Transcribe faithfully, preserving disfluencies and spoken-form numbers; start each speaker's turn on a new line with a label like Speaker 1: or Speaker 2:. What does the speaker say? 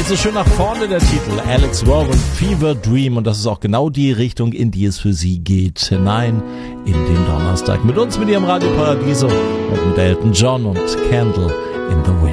Speaker 1: so schön nach vorne, der Titel. Alex Warren, Fever Dream. Und das ist auch genau die Richtung, in die es für sie geht. Hinein in den Donnerstag. Mit uns, mit ihrem Radio Paradiso und mit Elton John und Candle in the Wind.